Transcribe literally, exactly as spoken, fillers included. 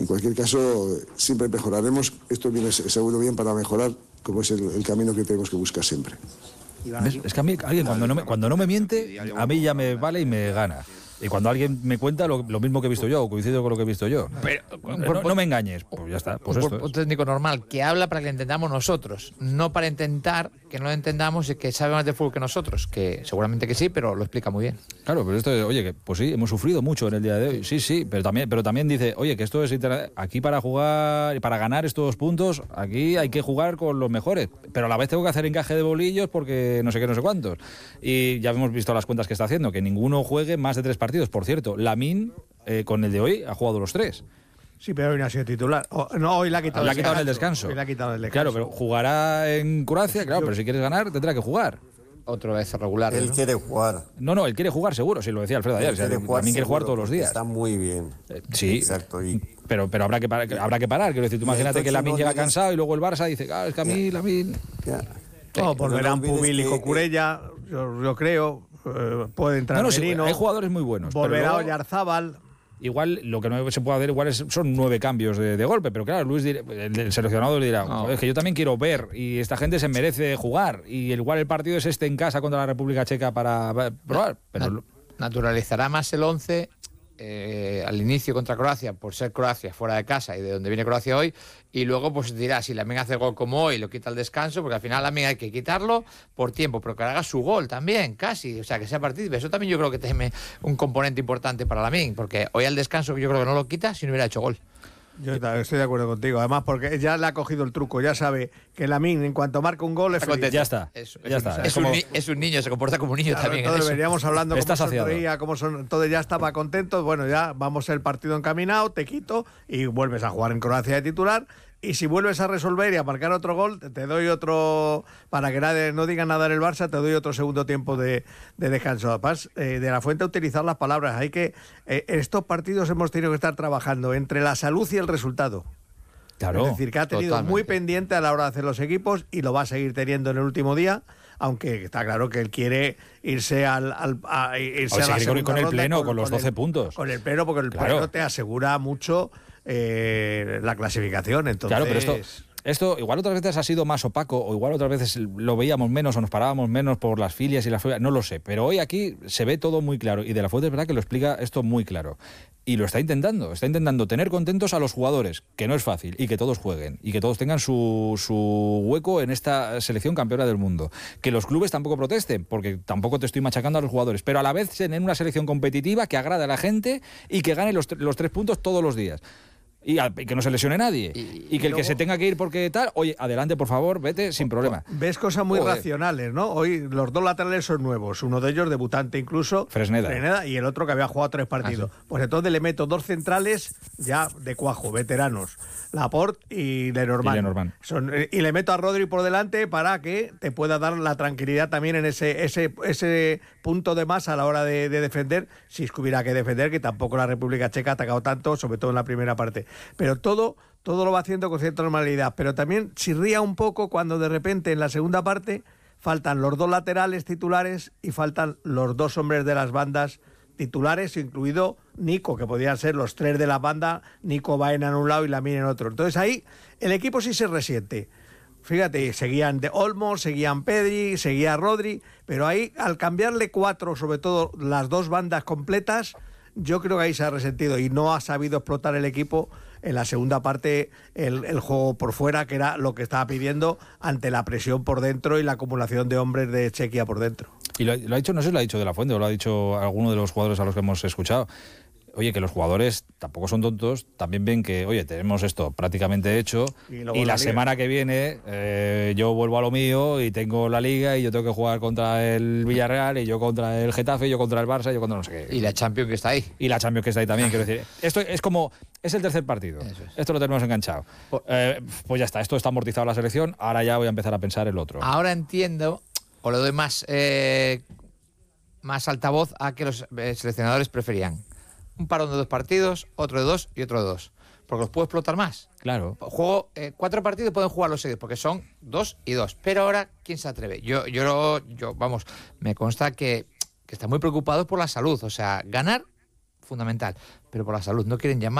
En cualquier caso, siempre mejoraremos. Esto viene seguro bien para mejorar, como es el, el camino que tenemos que buscar siempre. ¿Ves? Es que a mí, alguien cuando no, me, cuando no me miente, a mí ya me vale y me gana. Y cuando alguien me cuenta lo, lo mismo que he visto yo, o coincido con lo que he visto yo. Pero, no, no me engañes, pues ya está. Pues un esto cuerpo es. técnico normal, que habla para que le entendamos nosotros, no para intentar que no lo entendamos y que sabe más de fútbol que nosotros, que seguramente que sí, pero lo explica muy bien. Claro, pero esto, oye, que pues sí, hemos sufrido mucho en el día de hoy, sí, sí, pero también, pero también dice, oye, que esto es inter... aquí para jugar, para ganar estos puntos, aquí hay que jugar con los mejores, pero a la vez tengo que hacer encaje de bolillos porque no sé qué, no sé cuántos. Y ya hemos visto las cuentas que está haciendo, que ninguno juegue más de tres partidos. Por cierto, Lamine, eh, con el de hoy, ha jugado los tres. Sí, pero hoy no ha sido titular. O, no, hoy la ha quitado, la ha quitado en el descanso. Hoy la ha quitado en el descanso. Claro, pero jugará en Croacia, claro, pero si quieres ganar, tendrá que jugar. Otra vez regular. Él ¿no? quiere jugar. No, no, él quiere jugar seguro, sí, lo decía Alfredo ayer. O sea, quiere jugar también quiere jugar seguro, todos los días. Está muy bien. Eh, sí, exacto. Y pero, pero habrá, que parar, habrá que parar. Quiero decir, tú imagínate que Lamine no llega digas... cansado y luego el Barça dice, ah, es que a mí Lamine... No, volverán no Pubil y que... Cucurella, yo, yo creo. Eh, puede entrar no, no, Merino. Sí, hay jugadores muy buenos. Volverá luego... Oyarzábal. Igual lo que no se puede hacer igual es, son nueve cambios de, de golpe, pero claro, Luis dirá, el, el seleccionado dirá, no. Es que yo también quiero ver y esta gente se merece jugar y igual el partido es este en casa contra la República Checa para, para probar. Pero... Na- naturalizará más el once eh, al inicio contra Croacia, por ser Croacia fuera de casa y de donde viene Croacia hoy, y luego pues dirá, si Lamine hace gol como hoy, lo quita el descanso, porque al final Lamine hay que quitarlo por tiempo, pero que haga su gol también, casi, o sea, que sea partícipe. Eso también yo creo que tiene un componente importante para Lamine, porque hoy al descanso yo creo que no lo quita si no hubiera hecho gol. Yo estoy de acuerdo contigo, además porque ya le ha cogido el truco, ya sabe que Lamine en cuanto marca un gol es feliz. Ya está, es, ya es, está. Es, es, como... un ni, es un niño, se comporta como un niño claro, también. Entonces veníamos hablando cómo sonreía, cómo son, entonces ya estaba contento, bueno, ya vamos el partido encaminado, te quito y vuelves a jugar en Croacia de titular. Y si vuelves a resolver y a marcar otro gol, te doy otro, para que nadie, no diga nada en el Barça, te doy otro segundo tiempo de, de descanso. Además, eh, de la Fuente ha utilizado las palabras. Hay que, eh, en estos partidos hemos tenido que estar trabajando entre la salud y el resultado. Claro, es decir, que ha tenido totalmente. Muy pendiente a la hora de hacer los equipos y lo va a seguir teniendo en el último día, aunque está claro que él quiere irse al, al a, irse o sea, a la segunda con el ronda, pleno, con, con los con doce el, puntos. Con el pleno, porque el claro. pleno te asegura mucho eh, la clasificación. Entonces... Claro, pero esto... Esto igual otras veces ha sido más opaco o igual otras veces lo veíamos menos o nos parábamos menos por las filias y las filias, no lo sé, pero hoy aquí se ve todo muy claro y De la Fuente es verdad que lo explica esto muy claro y lo está intentando, está intentando tener contentos a los jugadores, que no es fácil y que todos jueguen y que todos tengan su, su hueco en esta selección campeona del mundo, que los clubes tampoco protesten porque tampoco te estoy machacando a los jugadores, pero a la vez tener una selección competitiva que agrade a la gente y que gane los, los tres puntos todos los días. Y, a, y que no se lesione nadie. Y, y que el luego, que se tenga que ir porque tal, oye, adelante, por favor, vete sin problema. Ves cosas muy Joder. racionales, ¿no? Hoy los dos laterales son nuevos, uno de ellos debutante incluso, Fresneda, Fresneda y el otro que había jugado tres partidos. Ah, sí. Pues entonces le meto dos centrales ya de cuajo, veteranos, Laporte y Lenormand. Y, Lenormand. Son, y le meto a Rodri por delante para que te pueda dar la tranquilidad también en ese, ese, ese punto de más a la hora de, de defender, si es que hubiera que defender, que tampoco la República Checa ha atacado tanto, sobre todo en la primera parte. Pero todo, todo lo va haciendo con cierta normalidad. Pero también chirría un poco cuando de repente en la segunda parte faltan los dos laterales titulares y faltan los dos hombres de las bandas titulares, incluido Nico, que podían ser los tres de la banda, Nico Baena en un lado y Lamine en otro. Entonces ahí el equipo sí se resiente. Fíjate, seguían de Olmo, seguían Pedri, seguía Rodri, pero ahí al cambiarle cuatro, sobre todo las dos bandas completas, yo creo que ahí se ha resentido y no ha sabido explotar el equipo en la segunda parte el, el juego por fuera, que era lo que estaba pidiendo ante la presión por dentro y la acumulación de hombres de Chequia por dentro. Y lo, lo ha dicho, no sé si lo ha dicho De la Fuente o lo ha dicho alguno de los jugadores a los que hemos escuchado. Oye, que los jugadores tampoco son tontos, también ven que, oye, tenemos esto prácticamente hecho y, y la, la semana que viene eh, yo vuelvo a lo mío y tengo la Liga y yo tengo que jugar contra el Villarreal y yo contra el Getafe, y yo contra el Barça y yo contra no sé qué. Y la Champions que está ahí. Y la Champions que está ahí también, quiero decir. Esto es como, es el tercer partido, es. Esto lo tenemos enganchado. Eh, pues ya está, esto está amortizado la selección, ahora ya voy a empezar a pensar el otro. Ahora entiendo, o le doy más, eh, más altavoz a que los eh, seleccionadores preferían un parón de dos partidos, otro de dos y otro de dos. Porque los puedo explotar más. Claro. Juego eh, cuatro partidos, pueden jugar los seguidos, porque son dos y dos. Pero ahora, ¿quién se atreve? Yo, yo, yo vamos, me consta que, que están muy preocupados por la salud. O sea, ganar, fundamental. Pero por la salud, no quieren llamar.